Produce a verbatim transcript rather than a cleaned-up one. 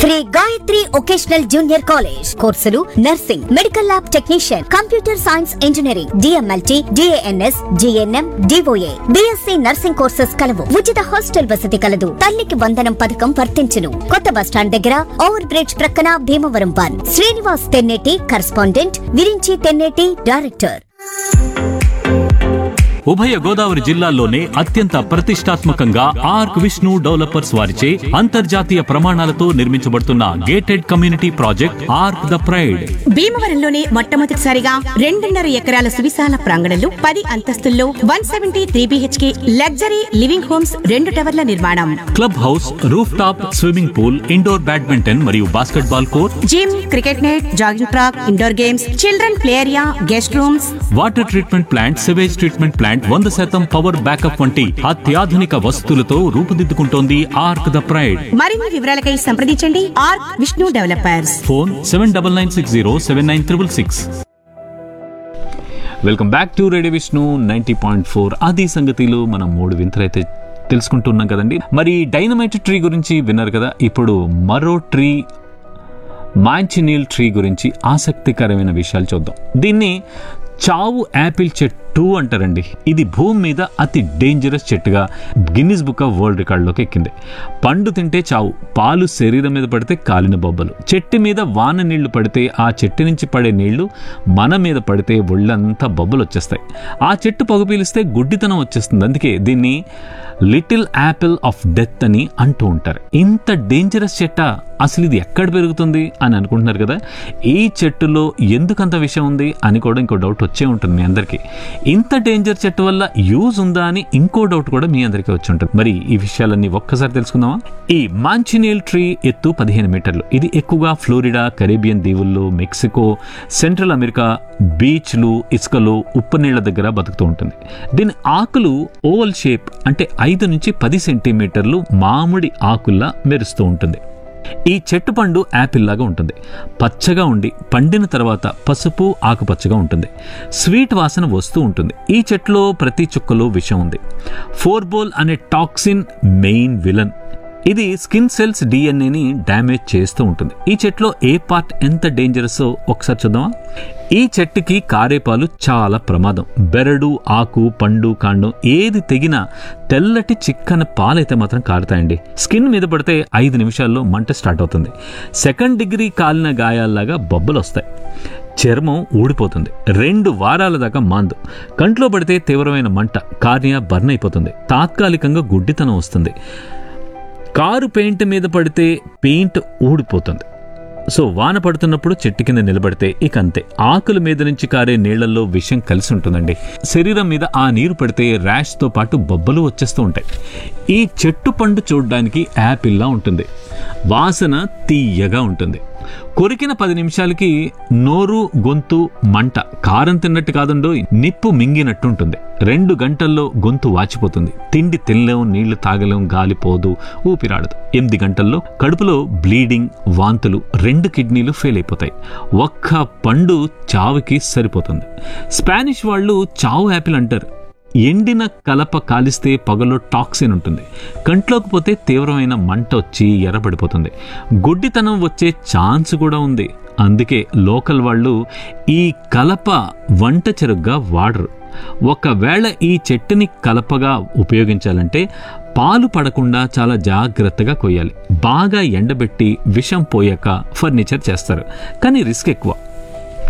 Shri Gayatri vocational junior college. కోర్సులు nursing, medical lab technician, computer science engineering, DMLT, DNS, GNM, DOA, BSc nursing courses కలవు. ఉచిత hostel వసతి కలదు. తల్లికి వందనం పథకం వర్తించును. కొత్త బస్టాండ్ దగ్గర ఓవర్ బ్రిడ్జ్ ప్రక్కన Bhimavaram one. Srinivas Tenneti correspondent, Virinchi Tenneti director. ఉభయ గోదావరి జిల్లాల్లోనే అత్యంత ప్రతిష్టాత్మకంగా ఆర్క్ విష్ణు డెవలపర్స్ వారిచే అంతర్జాతీయ ప్రమాణాలతో నిర్మించబడుతున్న gated community project arc the pride. భీమవరంలోనే మొట్టమొదటిసారిగా రెండున్నర ఎకరాల సువిశాల ప్రాంగణంలో పది అంతస్తుల్లో one seventy three BHK luxury living homes రెండు టవర్ల నిర్మాణం. Club house, roof top swimming pool, indoor badminton మరియు basket ball court, gym, cricket net, jogging track, indoor games, children play area, guest rooms, water treatment plant, sewage treatment plant, వంద శాతం power backup వంటి అత్యాధునిక వసతులతో రూపుదిద్దుకుంటోంది arc the pride. మరిన్ని వివరాలకై సంప్రదించండి arc Vishnu developers. Phone seven double nine six zero seven nine triple six. Welcome back to radio Vishnu ninety point four. అది సంగతిలో మనం మూడు వింతలైతే తెలుసుకుంటున్నాం కదండి. మరి డైనమైట్ ట్రీ గురించి విన్నారు కదా. ఇప్పుడు మరో ట్రీ, మాంచినీల్ ట్రీ గురించి ఆసక్తికరమైన విషయాలు చూద్దాం. దీన్ని చావు యాపిల్ చెట్టు అంటారండి. ఇది భూమి మీద అతి డేంజరస్ చెట్టుగా గిన్నిస్ బుక్ ఆఫ్ వరల్డ్ రికార్డులోకి ఎక్కింది. పండు తింటే చావు, పాలు శరీరం మీద పడితే కాలిన బొబ్బలు, చెట్టు మీద వాన నీళ్లు పడితే ఆ చెట్టు నుంచి పడే నీళ్లు మన మీద పడితే ఒళ్ళంతా బొబ్బలు వచ్చేస్తాయి. ఆ చెట్టు పొగ పీలిస్తే గుడ్డితనం వచ్చేస్తుంది. అందుకే దీన్ని లిటిల్ యాపిల్ ఆఫ్ డెత్ అని అంటూ ఉంటారు. ఇంత డేంజరస్ చెట్ట, అసలు ఇది ఎక్కడ పెరుగుతుంది అని అనుకుంటున్నారు కదా. ఈ చెట్టులో ఎందుకంత విషయం ఉంది అని కూడా ఇంకో డౌట్ వచ్చే ఉంటుంది మీ అందరికీ. ఇంత డేంజర్ చెట్టు వల్ల యూజ్ ఉందా అని ఇంకో డౌట్ కూడా మీ అందరికీ వచ్చి ఉంటుంది. మరి ఈ విషయాలన్నీ ఒక్కసారి తెలుసుకుందామా. ఈ మాంచినీల్ ట్రీ ఎత్తు పదిహేను మీటర్లు. ఇది ఎక్కువగా Florida, Caribbean దీవుల్లో, Mexico, central America బీచ్లు, ఇసుకలు, ఉప్పు నీళ్ల దగ్గర బతుకుతూ ఉంటుంది. దీని ఆకులు ఓవల్ షేప్, అంటే ఐదు నుంచి పది సెంటీమీటర్లు మామిడి ఆకుల్లా మెరుస్తూ ఉంటుంది. ఈ చెట్టు పండు యాపిల్ లాగా ఉంటుంది. పచ్చగా ఉండి పండిన తర్వాత పసుపు ఆకుపచ్చగా ఉంటుంది. స్వీట్ వాసన వస్తూ ఉంటుంది. ఈ చెట్టులో ప్రతి చుక్కలో విషం ఉంది. ఫోర్బోల్ అనే టాక్సిన్ మెయిన్ విలన్. ఇది స్కిన్ సెల్స్ డిఎన్ఏని డ్యామేజ్ చేస్తూ ఉంటుంది. ఈ చెట్టులో ఏ పార్ట్ ఎంత డేంజరస్ ఒకసారి చూద్దామా. ఈ చెట్టుకి కారేపాలు చాలా ప్రమాదం. బెరడు, ఆకు, పండు, కాండం ఏది తెగినా తెల్లటి చిక్కని పాలైతే మాత్రం కారుతాయండి. స్కిన్ మీద పడితే ఐదు నిమిషాల్లో మంట స్టార్ట్ అవుతుంది. సెకండ్ డిగ్రీ కాలిన గాయాల్లాగా బొబ్బలు వస్తాయి. చర్మం ఊడిపోతుంది. రెండు వారాల దాకా మాందు. కంట్లో పడితే తీవ్రమైన మంట, కార్నియా బర్న్ అయిపోతుంది. తాత్కాలికంగా గుడ్డితనం వస్తుంది. కారు పెయింట్ మీద పడితే పెయింట్ ఊడిపోతుంది. సో వాన పడుతున్నప్పుడు చెట్టు కింద నిలబడితే ఇక అంతే. ఆకుల మీద నుంచి కారే నీళ్లలో విషం కలిసి ఉంటుందండి. శరీరం మీద ఆ నీరు పడితే ర్యాష్తో పాటు బొబ్బలు వచ్చేస్తూ ఉంటాయి. ఈ చెట్టు పండు చూడడానికి యాపిల్లా ఉంటుంది. వాసన తీయగా ఉంటుంది. కొరికిన పది నిమిషాలకి నోరు, గొంతు మంట. కారం తిన్నట్టు కాదండో, నిప్పు మింగినట్టు ఉంటుంది. రెండు గంటల్లో గొంతు వాచిపోతుంది. తిండి తినలేం, నీళ్లు తాగలేం, గాలిపోదు, ఊపిరాడదు. ఎనిమిది గంటల్లో కడుపులో బ్లీడింగ్, వాంతులు, రెండు కిడ్నీలు ఫెయిల్ అయిపోతాయి. ఒక్క పండు చావుకి సరిపోతుంది. స్పానిష్ వాళ్ళు చావు యాపిల్ అంటారు. ఎండిన కలప కాలిస్తే పొగలో టాక్సిన్ ఉంటుంది. కంట్లోకి పోతే తీవ్రమైన మంట వచ్చి ఎర్రబడిపోతుంది. గుడ్డితనం వచ్చే ఛాన్స్ కూడా ఉంది. అందుకే లోకల్ వాళ్ళు ఈ కలప వంట చెరుగ్గా వాడరు. ఒకవేళ ఈ చెట్టుని కలపగా ఉపయోగించాలంటే పాలు పడకుండా చాలా జాగ్రత్తగా కొయ్యాలి. బాగా ఎండబెట్టి విషం పోయాక ఫర్నిచర్ చేస్తారు. కానీ రిస్క్ ఎక్కువ.